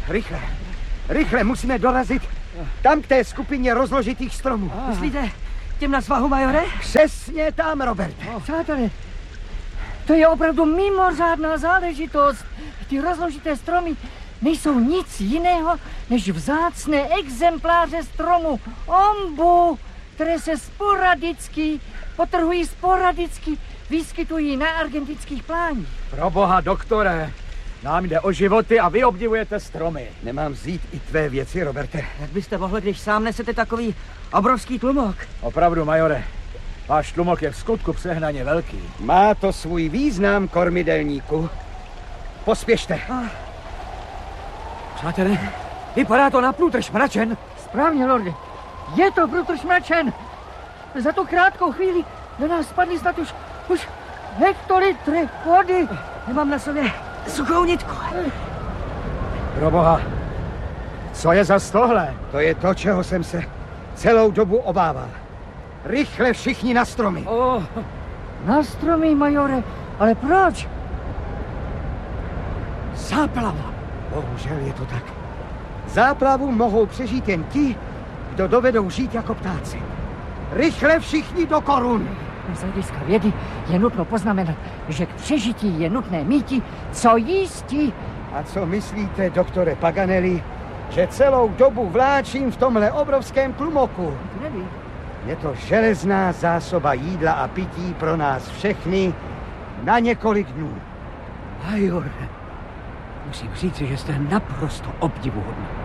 Rychle musíme dorazit tam k té skupině rozložitých stromů. Myslíte těm na svahu, majore? Přesně tam, Robert. Přátelé, to je opravdu mimořádná záležitost. Ty rozložité stromy nejsou nic jiného, než vzácné exempláře stromu ombu, které se sporadicky vyskytují na argentinských pláních. Proboha, doktore, nám jde o životy a vy obdivujete stromy. Nemám vzít i tvé věci, Roberte? Jak byste mohli, když sám nesete takový obrovský tlumok? Opravdu, majore, váš tlumok je v skutku přehnaně velký. Má to svůj význam, kormidelníku. Pospěšte. Přátelé, vypadá to na průtrž mračen. Správně, lorde. Je to průtrž mračen. Za tu krátkou chvíli do nás spadly snad už hektolitry vody. Nemám na sobě suchou nitku. Proboha, co je za tohle? To je to, čeho jsem se celou dobu obával. Rychle všichni na stromy. Na stromy, majore? Ale proč? Záplava. Bohužel je to tak. Záplavu mohou přežít jen ti, kdo dovedou žít jako ptáci. Rychle všichni do korun. Z hlediska vědy je nutno poznamenat, že k přežití je nutné míti co jísti. A co myslíte, doktore Paganelli, že celou dobu vláčím v tomhle obrovském tlumoku? Nevím. Je to železná zásoba jídla a pití pro nás všechny na několik dnů. Majore, musím říct, že jste naprosto obdivuhodný.